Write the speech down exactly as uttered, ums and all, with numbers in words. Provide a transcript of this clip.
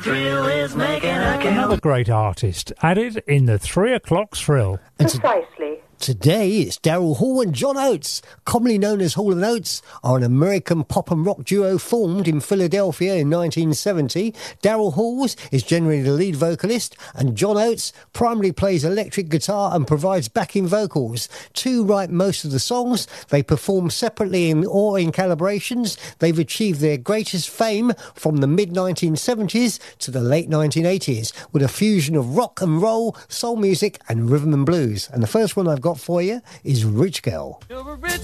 Thrill is making a kill. Another great artist added in the three o'clock thrill. Precisely. Today, it's Daryl Hall and John Oates, commonly known as Hall and Oates, are an American pop and rock duo formed in Philadelphia in nineteen seventy. Daryl Hall is generally the lead vocalist, and John Oates primarily plays electric guitar and provides backing vocals. Two write most of the songs. They perform separately in, or in collaborations. They've achieved their greatest fame from the mid nineteen seventies to the late nineteen eighties, with a fusion of rock and roll, soul music and rhythm and blues. And the first one I've got for you is Rich Girl.